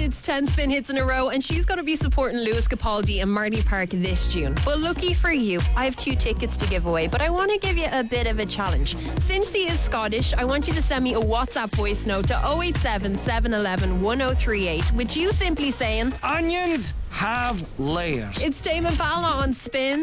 it's 10 spin hits in a row, and she's going to be supporting Lewis Capaldi and Marty Park this June. But lucky for you, I have 2 tickets to give away, but I want to give you a bit of a challenge. Since he is Scottish, I want you to send me a WhatsApp voice note to 087 711 1038 with you simply saying, onions have layers. It's Tame Impala on Spin.